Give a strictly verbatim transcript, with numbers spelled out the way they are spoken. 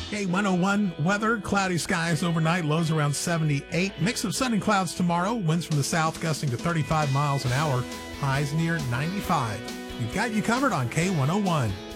K one oh one weather, cloudy skies overnight, lows around seventy-eight. Mix of sun and clouds tomorrow, winds from the south gusting to thirty-five miles an hour, highs near ninety-five. We've got you covered on K one oh one.